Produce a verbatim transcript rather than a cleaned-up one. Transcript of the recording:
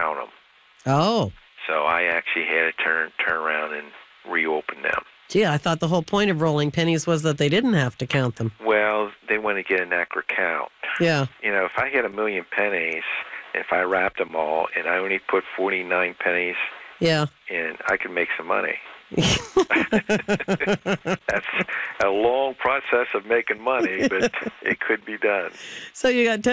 count them. Oh. So I actually had to turn turn around and reopen them. Gee, I thought the whole point of rolling pennies was that they didn't have to count them. Well, they want to get an accurate count. Yeah. You know, if I had a million pennies, if I wrapped them all, and I only put forty-nine pennies Yeah. in, I could make some money. That's a long process of making money, but it could be done. So you got